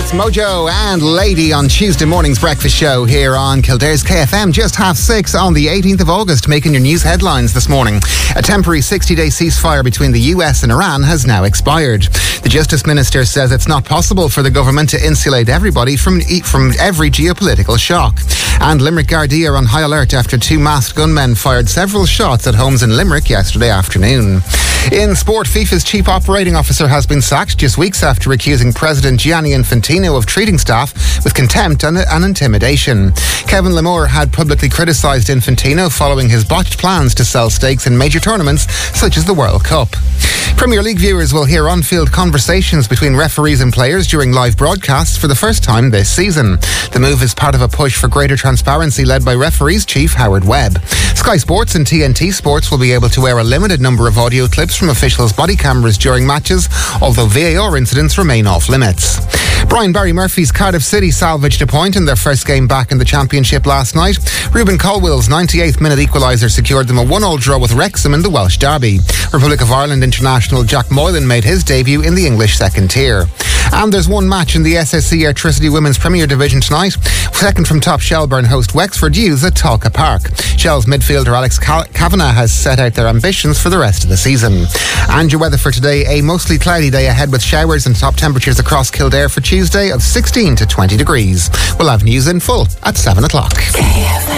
It's Mojo and Lady on Tuesday morning's breakfast show here on Kildare's KFM, just 6:30 on the 18th of August, making your news headlines this morning. A temporary 60-day ceasefire between the US and Iran has now expired. The Justice Minister says it's not possible for the government to insulate everybody from every geopolitical shock. And Limerick Gardaí are on high alert after two masked gunmen fired several shots at homes in Limerick yesterday afternoon. In sport, FIFA's chief operating officer has been sacked just weeks after accusing President Gianni Infantino of treating staff with contempt and intimidation. Kevin Lamore had publicly criticised Infantino following his botched plans to sell stakes in major tournaments such as the World Cup. Premier League viewers will hear on-field conversations between referees and players during live broadcasts for the first time this season. The move is part of a push for greater transparency led by referees chief Howard Webb. Sky Sports and TNT Sports will be able to air a limited number of audio clips from officials' body cameras during matches, although VAR incidents remain off limits. Brian Barry Murphy's Cardiff City salvaged a point in their first game back in the Championship last night. Ruben Colwill's 98th minute equaliser secured them a 1-1 draw with Wrexham in the Welsh derby. Republic of Ireland international Jack Moylan made his debut in the English second tier. And there's one match in the SSE Airtricity Women's Premier Division tonight. Second from top, Shelburne host Wexford Youths at Talca Park. Shell's midfielder Alex Kavanagh has set out their ambitions for the rest of the season. And your weather for today, a mostly cloudy day ahead with showers and top temperatures across Kildare for Tuesday of 16 to 20 degrees. We'll have news in full at 7 o'clock.